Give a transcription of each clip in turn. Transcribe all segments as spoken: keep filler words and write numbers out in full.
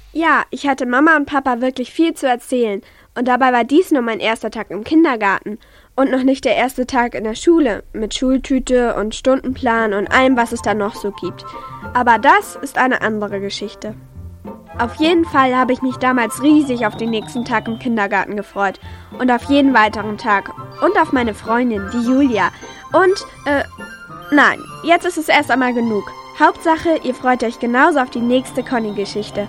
Ja, ich hatte Mama und Papa wirklich viel zu erzählen. Und dabei war dies nur mein erster Tag im Kindergarten. Und noch nicht der erste Tag in der Schule, mit Schultüte und Stundenplan und allem, was es da noch so gibt. Aber das ist eine andere Geschichte. Auf jeden Fall habe ich mich damals riesig auf den nächsten Tag im Kindergarten gefreut. Und auf jeden weiteren Tag. Und auf meine Freundin, die Julia. Und, äh, nein, jetzt ist es erst einmal genug. Hauptsache, ihr freut euch genauso auf die nächste Conny-Geschichte.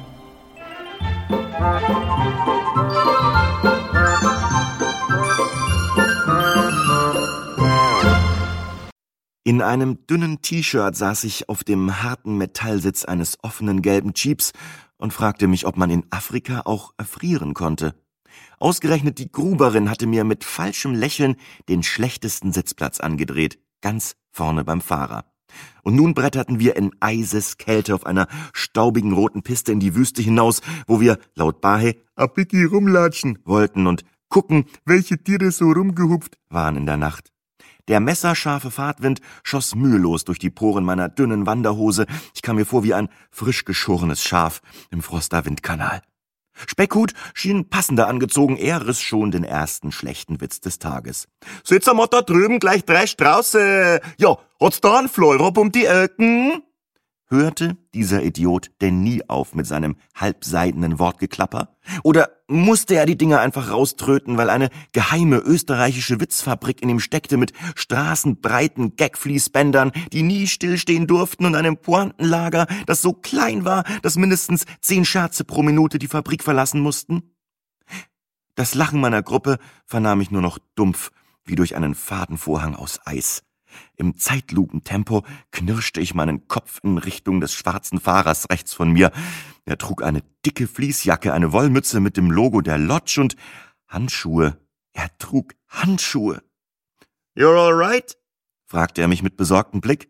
In einem dünnen T-Shirt saß ich auf dem harten Metallsitz eines offenen gelben Jeeps und fragte mich, ob man in Afrika auch erfrieren konnte. Ausgerechnet die Gruberin hatte mir mit falschem Lächeln den schlechtesten Sitzplatz angedreht, ganz vorne beim Fahrer. Und nun bretterten wir in Eiseskälte auf einer staubigen roten Piste in die Wüste hinaus, wo wir, laut Bahe, Abiki rumlatschen wollten und gucken, welche Tiere so rumgehupft waren in der Nacht. Der messerscharfe Fahrtwind schoss mühelos durch die Poren meiner dünnen Wanderhose. Ich kam mir vor wie ein frisch geschorenes Schaf im Froster Windkanal. Speckhut schien passender angezogen, er riss schon den ersten schlechten Witz des Tages. »Sitz wir da drüben gleich drei Strauße. Ja, hat's da einen Fleurop um die Ecken?« Hörte dieser Idiot denn nie auf mit seinem halbseidenen Wortgeklapper? Oder musste er die Dinger einfach rauströten, weil eine geheime österreichische Witzfabrik in ihm steckte mit straßenbreiten Gagfließbändern, die nie stillstehen durften, und einem Pointenlager, das so klein war, dass mindestens zehn Scherze pro Minute die Fabrik verlassen mussten? Das Lachen meiner Gruppe vernahm ich nur noch dumpf, wie durch einen Fadenvorhang aus Eis. Im Zeitlupentempo knirschte ich meinen Kopf in Richtung des schwarzen Fahrers rechts von mir. Er trug eine dicke Fließjacke, eine Wollmütze mit dem Logo der Lodge und Handschuhe. Er trug Handschuhe. »You're all right?« fragte er mich mit besorgtem Blick.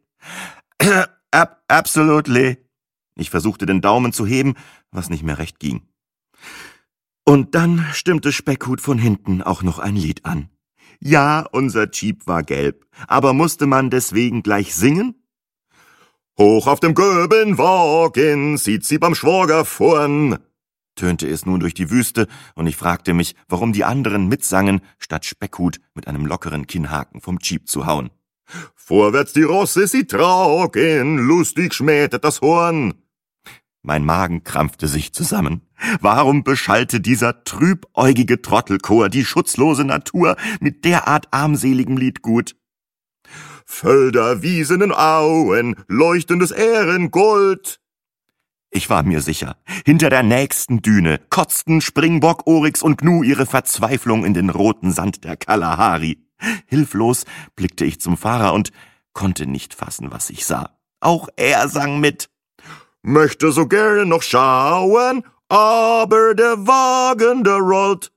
Ab, absolutely. Ich versuchte den Daumen zu heben, was nicht mehr recht ging. Und dann stimmte Speckhut von hinten auch noch ein Lied an. Ja, unser Jeep war gelb, aber musste man deswegen gleich singen? »Hoch auf dem gelben Wagen sieht sie beim Schwager vorn«, tönte es nun durch die Wüste, und ich fragte mich, warum die anderen mitsangen, statt Speckhut mit einem lockeren Kinnhaken vom Jeep zu hauen. »Vorwärts die Rosse sie tragen, lustig schmähtet das Horn.« Mein Magen krampfte sich zusammen. Warum beschallte dieser trübäugige Trottelchor die schutzlose Natur mit derart armseligem Liedgut? »Felder, Wiesen und Auen, leuchtendes Ehrengold.« Ich war mir sicher, hinter der nächsten Düne kotzten Springbock, Oryx und Gnu ihre Verzweiflung in den roten Sand der Kalahari. Hilflos blickte ich zum Fahrer und konnte nicht fassen, was ich sah. Auch er sang mit. »Möchte so gerne noch schauen, aber der Wagen, der rollt.«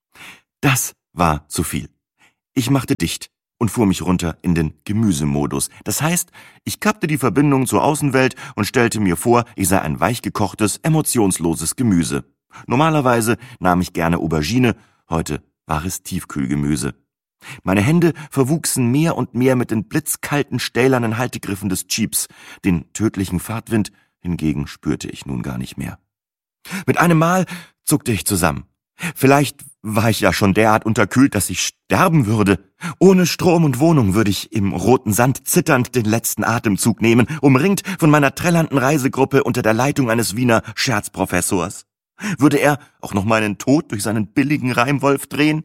Das war zu viel. Ich machte dicht und fuhr mich runter in den Gemüsemodus. Das heißt, ich kappte die Verbindung zur Außenwelt und stellte mir vor, ich sei ein weichgekochtes, emotionsloses Gemüse. Normalerweise nahm ich gerne Aubergine, heute war es Tiefkühlgemüse. Meine Hände verwuchsen mehr und mehr mit den blitzkalten, stählernen Haltegriffen des Jeeps. Den tödlichen Fahrtwind hingegen spürte ich nun gar nicht mehr. Mit einem Mal zuckte ich zusammen. Vielleicht war ich ja schon derart unterkühlt, dass ich sterben würde. Ohne Strom und Wohnung würde ich im roten Sand zitternd den letzten Atemzug nehmen, umringt von meiner trällernden Reisegruppe unter der Leitung eines Wiener Scherzprofessors. Würde er auch noch meinen Tod durch seinen billigen Reimwolf drehen?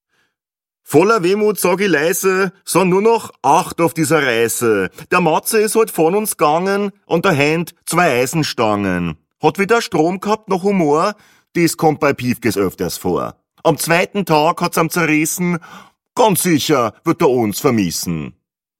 Voller Wehmut sag ich leise, sind nur noch acht auf dieser Reise. Der Matze ist halt von uns gegangen und der Hand zwei Eisenstangen. Hat weder Strom gehabt noch Humor, das kommt bei Piefkes öfters vor. Am zweiten Tag hat's am zerrissen, ganz sicher wird er uns vermissen.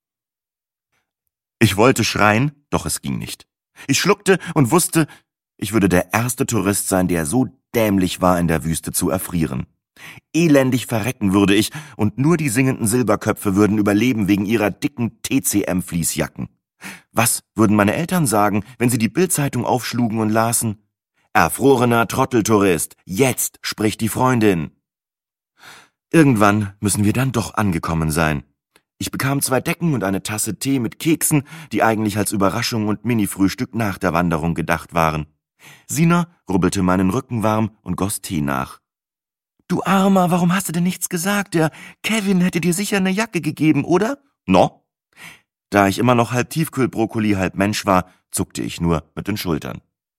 Ich wollte schreien, doch es ging nicht. Ich schluckte und wusste, ich würde der erste Tourist sein, der so dämlich war, in der Wüste zu erfrieren. Elendig verrecken würde ich, und nur die singenden Silberköpfe würden überleben wegen ihrer dicken T C M-Fließjacken. Was würden meine Eltern sagen, wenn sie die Bildzeitung aufschlugen und lasen: »Erfrorener Trotteltourist, jetzt spricht die Freundin.« Irgendwann müssen wir dann doch angekommen sein. Ich bekam zwei Decken und eine Tasse Tee mit Keksen, die eigentlich als Überraschung und Mini-Frühstück nach der Wanderung gedacht waren. Sina rubbelte meinen Rücken warm und goss Tee nach. »Du Armer, warum hast du denn nichts gesagt? Der Kevin hätte dir sicher eine Jacke gegeben, oder?« »No?« Da ich immer noch halb Tiefkühlbrokkoli, halb Mensch war, zuckte ich nur mit den Schultern.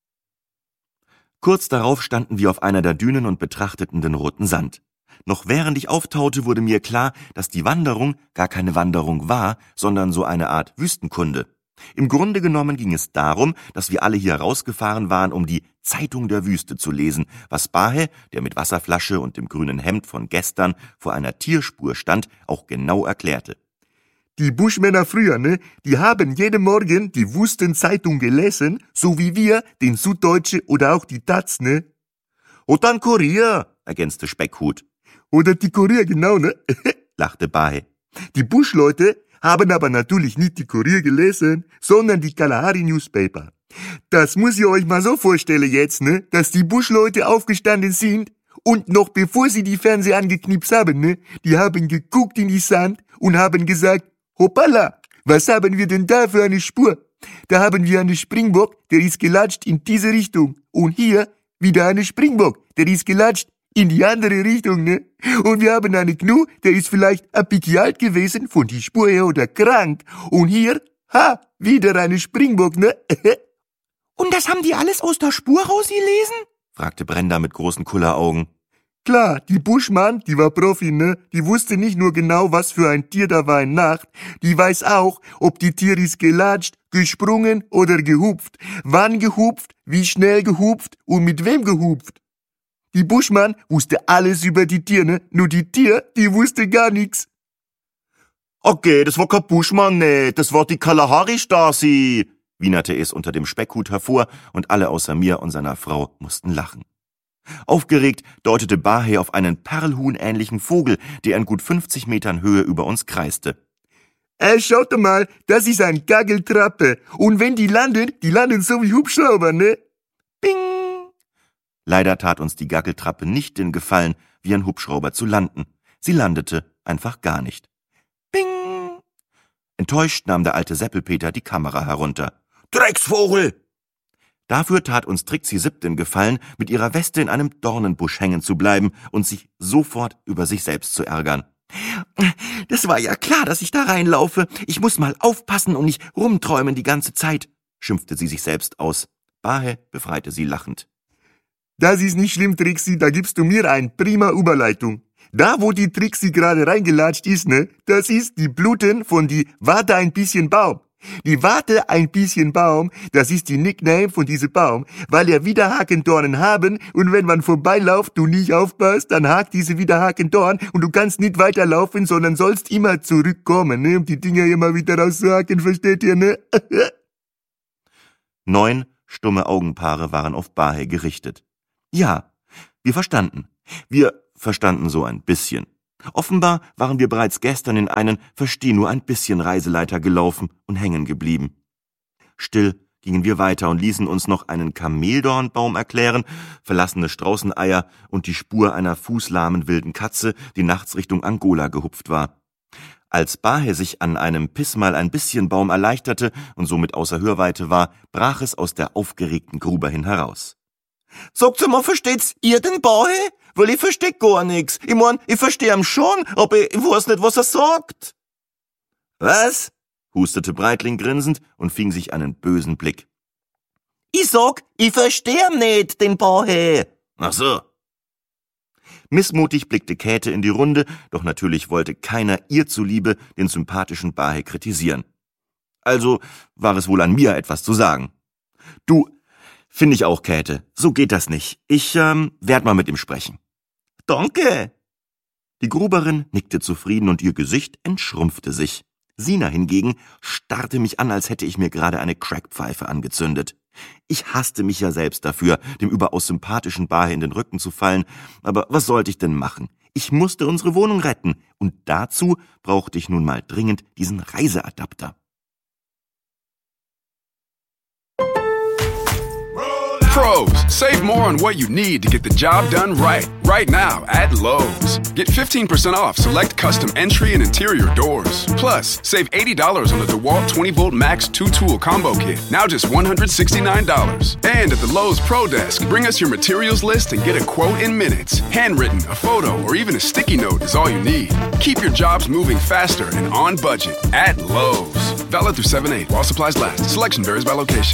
Kurz darauf standen wir auf einer der Dünen und betrachteten den roten Sand. Noch während ich auftaute, wurde mir klar, dass die Wanderung gar keine Wanderung war, sondern so eine Art Wüstenkunde. Im Grunde genommen ging es darum, dass wir alle hier rausgefahren waren, um die Zeitung der Wüste zu lesen, was Bahe, der mit Wasserflasche und dem grünen Hemd von gestern vor einer Tierspur stand, auch genau erklärte. Die Buschmänner früher, ne, die haben jeden Morgen die Wüstenzeitung gelesen, so wie wir den Süddeutsche oder auch die Taz, ne? Oder ein Kurier, ergänzte Speckhut. Oder die Kurier, genau, ne? lachte Bahe. Die Buschleute haben aber natürlich nicht die Kurier gelesen, sondern die Kalahari Newspaper. Das muss ihr euch mal so vorstellen jetzt, ne, dass die Buschleute aufgestanden sind und noch bevor sie die Fernseher angeknipst haben, ne, die haben geguckt in die Sand und haben gesagt, hoppala, was haben wir denn da für eine Spur? Da haben wir einen Springbock, der ist gelatscht in diese Richtung. Und hier wieder einen Springbock, der ist gelatscht in die andere Richtung, ne? Und wir haben einen Gnu, der ist vielleicht ein bisschen alt gewesen, von die Spur her oder krank. Und hier, ha, wieder eine Springbock, ne? Und das haben die alles aus der Spur rausgelesen? fragte Brenda mit großen Kulleraugen. Klar, die Buschmann, die war Profi, ne? Die wusste nicht nur genau, was für ein Tier da war in Nacht. Die weiß auch, ob die Tier ist gelatscht, gesprungen oder gehupft. Wann gehupft, wie schnell gehupft und mit wem gehupft. Die Buschmann wusste alles über die Tiere, ne? Nur die Tier, die wusste gar nichts. Okay, das war kein Buschmann, ne, das war die Kalahari Stasi, wienerte es unter dem Speckhut hervor, und alle außer mir und seiner Frau mussten lachen. Aufgeregt deutete Bahe auf einen Perlhuhn-ähnlichen Vogel, der in gut fünfzig Metern Höhe über uns kreiste. Äh, schaut mal, das ist ein Gaggeltrappe. Und wenn die landen, die landen so wie Hubschrauber, ne? Bing! Leider tat uns die Gaggeltrappe nicht den Gefallen, wie ein Hubschrauber zu landen. Sie landete einfach gar nicht. Bing! Enttäuscht nahm der alte Seppelpeter die Kamera herunter. Drecksvogel! Dafür tat uns Trixie Sipp den Gefallen, mit ihrer Weste in einem Dornenbusch hängen zu bleiben und sich sofort über sich selbst zu ärgern. Das war ja klar, dass ich da reinlaufe. Ich muss mal aufpassen und nicht rumträumen die ganze Zeit, schimpfte sie sich selbst aus. Bahe befreite sie lachend. Das ist nicht schlimm, Trixie, da gibst du mir eine prima Überleitung. Da, wo die Trixie gerade reingelatscht ist, ne, das ist die Bluten von die Warte ein bisschen Baum. Die Warte ein bisschen Baum, das ist die Nickname von diesem Baum, weil er Widerhakendornen haben und wenn man vorbeilauft, du nicht aufpasst, dann hakt diese Widerhakendorn und du kannst nicht weiterlaufen, sondern sollst immer zurückkommen, ne, um die Dinger immer wieder rauszuhaken, versteht ihr, ne? Neun stumme Augenpaare waren auf Bahe gerichtet. Ja, wir verstanden. Wir verstanden so ein bisschen. Offenbar waren wir bereits gestern in einen, versteh nur ein bisschen Reiseleiter gelaufen und hängen geblieben. Still gingen wir weiter und ließen uns noch einen Kameldornbaum erklären, verlassene Straußeneier und die Spur einer fußlahmen wilden Katze, die nachts Richtung Angola gehupft war. Als Bahe sich an einem Pissmal ein bisschen Baum erleichterte und somit außer Hörweite war, brach es aus der aufgeregten Gruber hin heraus. Sagt's mal, versteht's ihr den Bahe? Weil ich versteh gar nix. Ich mein, ich versteh ihn schon, aber ich weiß nicht, was er sagt. Was? Hustete Breitling grinsend und fing sich einen bösen Blick. Ich sag, ich versteh ihn nicht, den Bahe. Ach so. Missmutig blickte Käthe in die Runde, doch natürlich wollte keiner ihr zuliebe den sympathischen Bahe kritisieren. Also war es wohl an mir, etwas zu sagen. Du, finde ich auch, Käthe, so geht das nicht. Ich ähm, werd mal mit ihm sprechen. Danke. Die Gruberin nickte zufrieden und ihr Gesicht entschrumpfte sich. Sina hingegen starrte mich an, als hätte ich mir gerade eine Crackpfeife angezündet. Ich hasste mich ja selbst dafür, dem überaus sympathischen Bahe in den Rücken zu fallen, aber was sollte ich denn machen? Ich musste unsere Wohnung retten, und dazu brauchte ich nun mal dringend diesen Reiseadapter. Pros, save more on what you need to get the job done right. Right now at Lowe's. Get fifteen percent off select custom entry and interior doors. Plus, save eighty dollars on the DeWalt twenty volt Max two tool combo kit. Now just one hundred sixty-nine dollars. And at the Lowe's Pro Desk, bring us your materials list and get a quote in minutes. Handwritten, a photo, or even a sticky note is all you need. Keep your jobs moving faster and on budget at Lowe's. Valid through seven eight while supplies last. Selection varies by location.